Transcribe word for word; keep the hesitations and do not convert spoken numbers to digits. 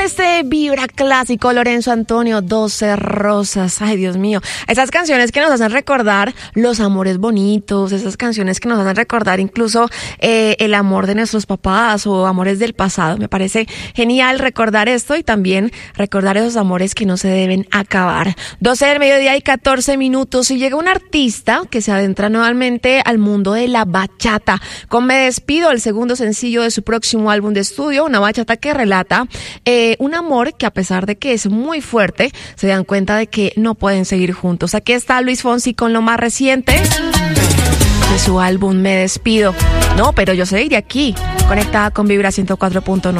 tal este vibra clásico, Lorenzo Antonio, doce rosas? Ay, Dios mío. Esas canciones que nos hacen recordar los amores bonitos, esas canciones que nos hacen recordar incluso eh, el amor de nuestros papás o amores del pasado. Me parece genial recordar esto y también recordar esos amores que no se deben acabar. doce del mediodía y catorce minutos y llega un artista que se adentra nuevamente al mundo de la bachata. Con Me Despido, el segundo sencillo de su próximo álbum de estudio, una bachata que relata eh, un amor que a pesar de que es muy fuerte, se dan cuenta de que no pueden seguir juntos. Aquí está Luis Fonsi con lo más reciente de su álbum Me Despido. No, pero yo seguiré aquí, conectada con Vibra ciento cuatro punto nueve.